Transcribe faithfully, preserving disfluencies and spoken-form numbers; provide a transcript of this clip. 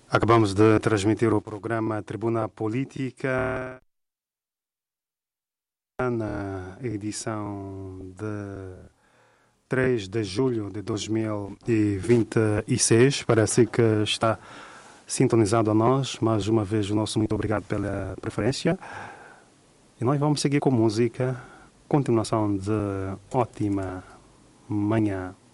Acabamos de transmitir o programa Tribuna Política na edição de três de julho de dois mil e vinte e seis. Parece que está sintonizado a nós. Mais uma vez, o nosso muito obrigado pela preferência. E nós vamos seguir com música. Continuação de ótima manhã.